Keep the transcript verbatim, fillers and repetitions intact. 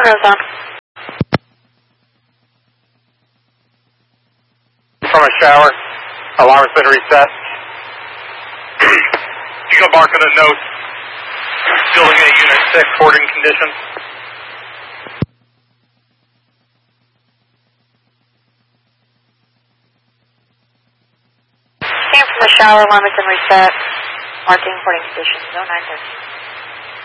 nose on. From a shower. Alarm has been reset. You can mark on a note. Building A, Unit six, boarding condition. Came from the shower, alarm has been reset. Marking boarding condition, zone nine thirteen.